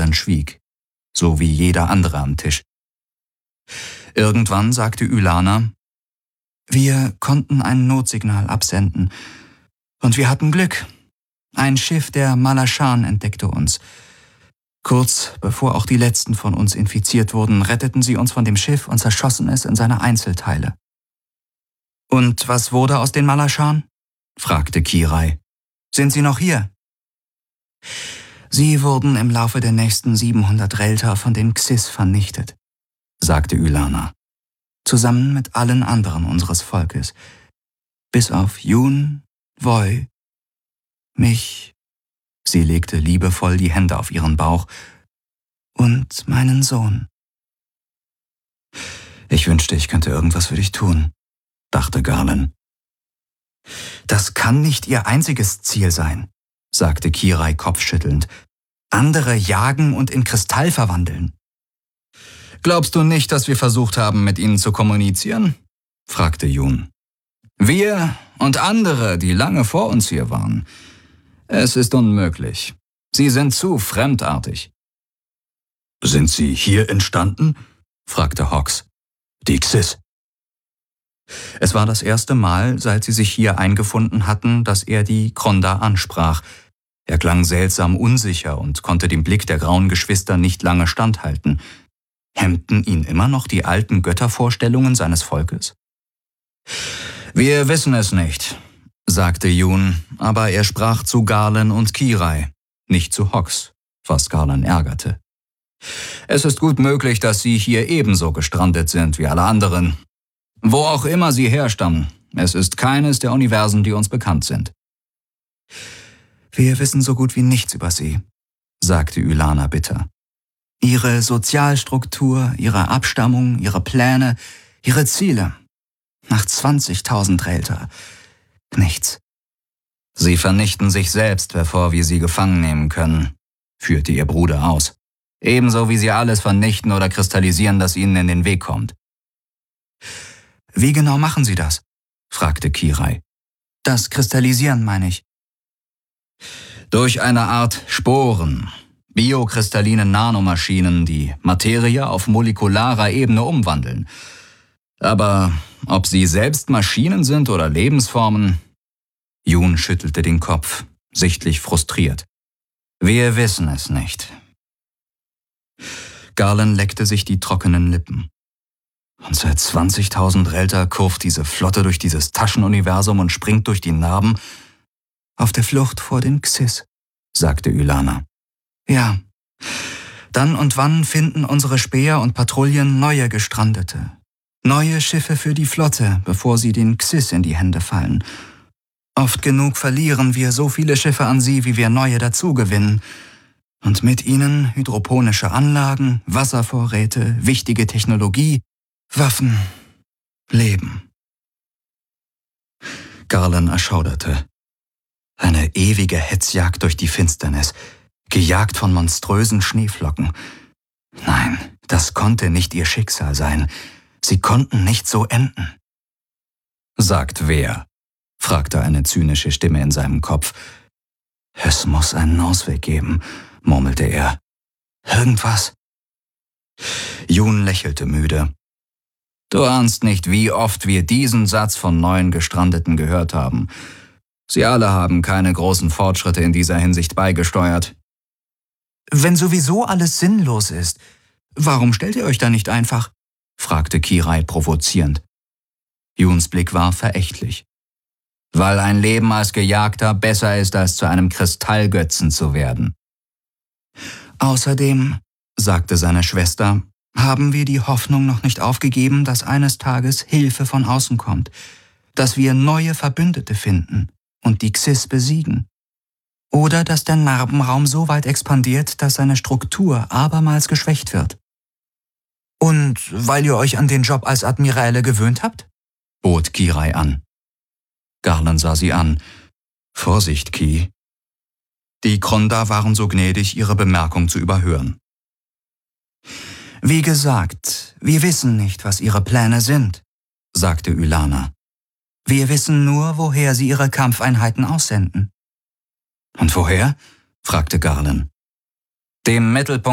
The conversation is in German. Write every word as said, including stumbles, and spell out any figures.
Garland schwieg, so wie jeder andere am Tisch. Irgendwann sagte Ylana: »Wir konnten ein Notsignal absenden. Und wir hatten Glück. Ein Schiff der Malaschan entdeckte uns. Kurz bevor auch die letzten von uns infiziert wurden, retteten sie uns von dem Schiff und zerschossen es in seine Einzelteile.« »Und was wurde aus den Malaschan?« fragte Kirai. »Sind sie noch hier?« »Sie wurden im Laufe der nächsten siebenhundert Relter von den Xis vernichtet«, sagte Ylana. »Zusammen mit allen anderen unseres Volkes. Bis auf Jun, Voi, mich«, sie legte liebevoll die Hände auf ihren Bauch, »und meinen Sohn.« »Ich wünschte, ich könnte irgendwas für dich tun«, dachte Garland. »Das kann nicht ihr einziges Ziel sein«, sagte Kirai kopfschüttelnd. »Andere jagen und in Kristall verwandeln.« »Glaubst du nicht, dass wir versucht haben, mit ihnen zu kommunizieren?« fragte Jun. »Wir und andere, die lange vor uns hier waren. Es ist unmöglich. Sie sind zu fremdartig.« »Sind sie hier entstanden?« fragte Hawks. »Die Xis?« Es war das erste Mal, seit sie sich hier eingefunden hatten, dass er die Kronda ansprach. Er klang seltsam unsicher und konnte dem Blick der grauen Geschwister nicht lange standhalten. Hemmten ihn immer noch die alten Göttervorstellungen seines Volkes? »Wir wissen es nicht«, sagte Jun, aber er sprach zu Garland und Kirai, nicht zu Hawks, was Garland ärgerte. »Es ist gut möglich, dass sie hier ebenso gestrandet sind wie alle anderen. Wo auch immer sie herstammen, es ist keines der Universen, die uns bekannt sind.« »Wir wissen so gut wie nichts über sie«, sagte Ylana bitter. »Ihre Sozialstruktur, ihre Abstammung, ihre Pläne, ihre Ziele. Nach zwanzigtausend Relter. Nichts.« »Sie vernichten sich selbst, bevor wir sie gefangen nehmen können«, führte ihr Bruder aus. »Ebenso wie sie alles vernichten oder kristallisieren, das ihnen in den Weg kommt.« »Wie genau machen sie das?« fragte Kirai. »Das Kristallisieren, meine ich.« »Durch eine Art Sporen, biokristalline Nanomaschinen, die Materie auf molekularer Ebene umwandeln. Aber ob sie selbst Maschinen sind oder Lebensformen?« Jun schüttelte den Kopf, sichtlich frustriert. »Wir wissen es nicht.« Garland leckte sich die trockenen Lippen. »Und seit zwanzigtausend Relter kurft diese Flotte durch dieses Taschenuniversum und springt durch die Narben?« »Auf der Flucht vor den Xis«, sagte Ylana. »Ja, dann und wann finden unsere Späher und Patrouillen neue Gestrandete. Neue Schiffe für die Flotte, bevor sie den Xis in die Hände fallen. Oft genug verlieren wir so viele Schiffe an sie, wie wir neue dazugewinnen. Und mit ihnen hydroponische Anlagen, Wasservorräte, wichtige Technologie, Waffen, Leben.« Garland erschauderte. Eine ewige Hetzjagd durch die Finsternis, gejagt von monströsen Schneeflocken. Nein, das konnte nicht ihr Schicksal sein. Sie konnten nicht so enden. »Sagt wer?« fragte eine zynische Stimme in seinem Kopf. »Es muss einen Ausweg geben«, murmelte er. »Irgendwas?« Jun lächelte müde. »Du ahnst nicht, wie oft wir diesen Satz von neuen Gestrandeten gehört haben. Sie alle haben keine großen Fortschritte in dieser Hinsicht beigesteuert.« »Wenn sowieso alles sinnlos ist, warum stellt ihr euch da nicht einfach?« fragte Kirai provozierend. Juns Blick war verächtlich. »Weil ein Leben als Gejagter besser ist, als zu einem Kristallgötzen zu werden.« »Außerdem«, sagte seine Schwester, »haben wir die Hoffnung noch nicht aufgegeben, dass eines Tages Hilfe von außen kommt, dass wir neue Verbündete finden und die Xis besiegen. Oder dass der Narbenraum so weit expandiert, dass seine Struktur abermals geschwächt wird.« »Und weil ihr euch an den Job als Admiräle gewöhnt habt?« bot Kirai an. Garland sah sie an. »Vorsicht, Ki.« Die Kronda waren so gnädig, ihre Bemerkung zu überhören. »Wie gesagt, wir wissen nicht, was ihre Pläne sind«, sagte Ylana. »Wir wissen nur, woher sie ihre Kampfeinheiten aussenden.« »Und woher?« fragte Garland. »Dem Mittelpunkt